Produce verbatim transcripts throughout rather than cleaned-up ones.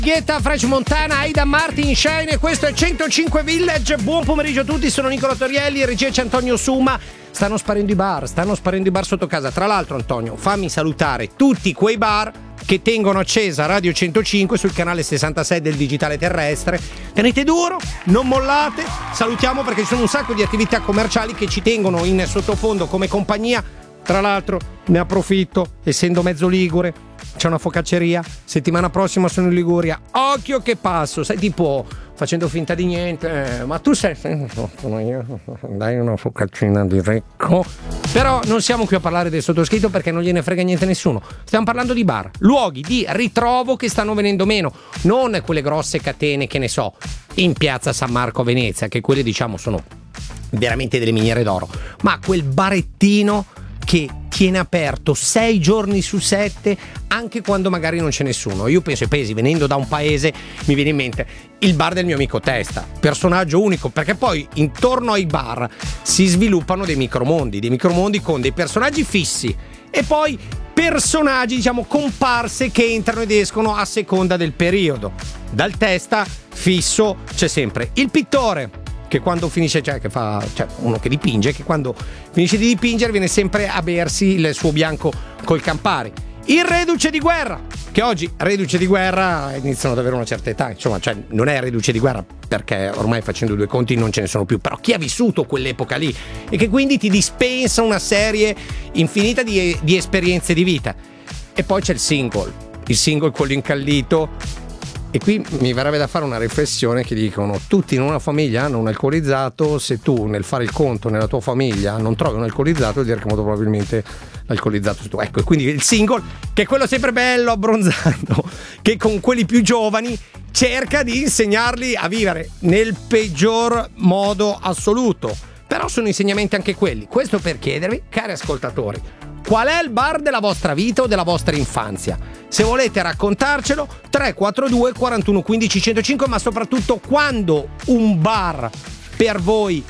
Ghietta, Fresh Montana, Aida Martin, Shine, questo è centocinque Village. Buon pomeriggio a tutti, sono Nicola Torielli, regia c'è Antonio Suma. Stanno sparendo i bar, stanno sparendo i bar sotto casa. Tra l'altro, Antonio, fammi salutare tutti quei bar che tengono accesa Radio centocinque sul canale sessantasei del digitale terrestre. Tenete duro, non mollate. Salutiamo perché ci sono un sacco di attività commerciali che ci tengono in sottofondo come compagnia. Tra l'altro ne approfitto, essendo mezzo ligure, c'è una focacceria, settimana prossima sono in Liguria, occhio che passo, sai, tipo facendo finta di niente, eh, ma tu sei, sono io, dai una focaccina di Recco. Però non siamo qui a parlare del sottoscritto perché non gliene frega niente a nessuno, stiamo parlando di bar, luoghi di ritrovo che stanno venendo meno, non quelle grosse catene che ne so, in piazza San Marco a Venezia, che quelle diciamo sono veramente delle miniere d'oro, ma quel barettino che tiene aperto sei giorni su sette anche quando magari non c'è nessuno. Io penso ai paesi, venendo da un paese mi viene in mente il bar del mio amico Testa, personaggio unico, perché poi intorno ai bar si sviluppano dei micromondi, dei micromondi con dei personaggi fissi e poi personaggi diciamo comparse che entrano ed escono a seconda del periodo. Dal Testa fisso c'è sempre il pittore che quando finisce, cioè che fa, cioè uno che dipinge, che quando finisce di dipingere viene sempre a bersi il suo bianco col Campari. Il reduce di guerra, che oggi reduce di guerra iniziano ad avere una certa età, insomma, cioè non è reduce di guerra perché ormai facendo due conti non ce ne sono più, però chi ha vissuto quell'epoca lì e che quindi ti dispensa una serie infinita di, di esperienze di vita. E poi c'è il single, il single quello incallito. E qui mi verrebbe da fare una riflessione che dicono tutti in una famiglia hanno un alcolizzato, se tu nel fare il conto nella tua famiglia non trovi un alcolizzato vuol dire che molto probabilmente l'alcolizzato sei tu. Ecco, e quindi il single, che è quello sempre bello, abbronzato, che con quelli più giovani cerca di insegnarli a vivere nel peggior modo assoluto. Però sono insegnamenti anche quelli. Questo per chiedervi, cari ascoltatori, qual è il bar della vostra vita o della vostra infanzia? Se volete raccontarcelo, tre quattro due quarantuno quindici centocinque, ma soprattutto quando un bar per voi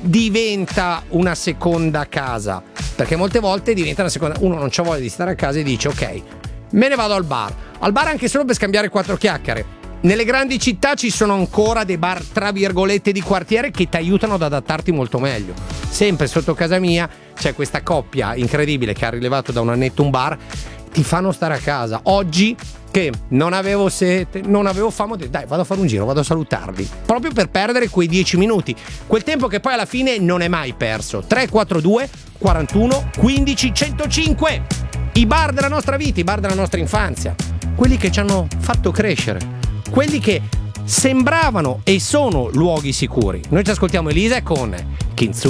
diventa una seconda casa, perché molte volte diventa una seconda, uno non c'ha voglia di stare a casa e dice ok, me ne vado al bar, al bar anche solo per scambiare quattro chiacchiere. Nelle grandi città ci sono ancora dei bar tra virgolette di quartiere che ti aiutano ad adattarti molto meglio. Sempre sotto casa mia c'è questa coppia incredibile che ha rilevato da un annetto un bar, ti fanno stare a casa. Oggi che non avevo sete, non avevo fame, ho detto dai, vado a fare un giro, vado a salutarli, proprio per perdere quei dieci minuti, quel tempo che poi alla fine non è mai perso. Tre quattro due quarantuno quindici centocinque, i bar della nostra vita, i bar della nostra infanzia, quelli che ci hanno fatto crescere, quelli che sembravano e sono luoghi sicuri. Noi ci ascoltiamo Elisa con Kinzu.